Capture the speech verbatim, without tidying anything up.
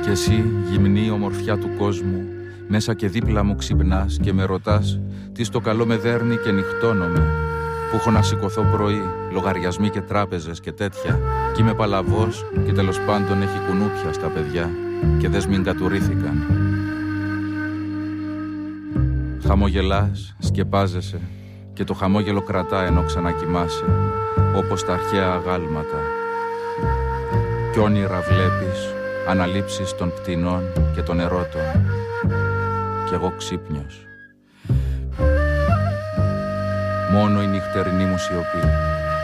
Κι εσύ, γυμνή ομορφιά του κόσμου, μέσα και δίπλα μου ξυπνάς και με ρωτάς τι στο καλό με δέρνει και νυχτώνομαι. Που έχω να σηκωθώ πρωί, λογαριασμοί και τράπεζες και τέτοια. Κι είμαι παλαβός και τέλος πάντων έχει κουνούπια στα παιδιά και δες μην κατουρήθηκαν. Χαμογελάς, σκεπάζεσαι και το χαμόγελο κρατά ενώ ξανακοιμάσαι, όπως τα αρχαία αγάλματα. Κι όνειρα βλέπεις, αναλήψεις των πτηνών και των ερώτων. Κι εγώ ξύπνιος. Μόνο η νυχτερινή μου σιωπή.